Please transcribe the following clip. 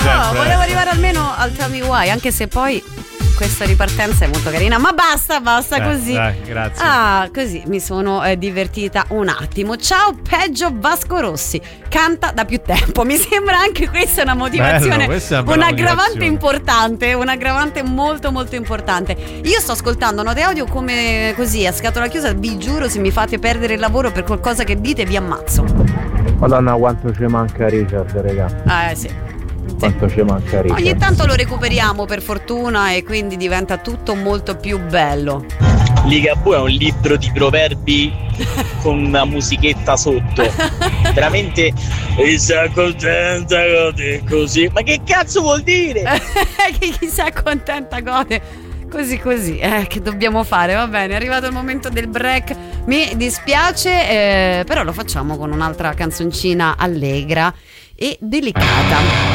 volevo arrivare almeno al Tell Me Why, anche se poi questa ripartenza è molto carina, ma basta così. Dai, grazie. Così mi sono divertita un attimo. Ciao Peggio Vasco Rossi, canta da più tempo. Mi sembra anche questa una motivazione, un'aggravante importante, un'aggravante molto molto importante. Io sto ascoltando note audio come così a scatola chiusa, vi giuro, se mi fate perdere il lavoro per qualcosa che dite vi ammazzo. Madonna quanto ci manca Richard, raga. Sì. Quanto ci manca Richard. Ogni tanto lo recuperiamo per fortuna e quindi diventa tutto molto più bello. Ligabue è un libro di proverbi con una musichetta sotto. Veramente chissà contenta gode così. Ma che cazzo vuol dire? Che chissà contenta gode così che dobbiamo fare? Va bene, è arrivato il momento del break, mi dispiace, però lo facciamo con un'altra canzoncina allegra e delicata.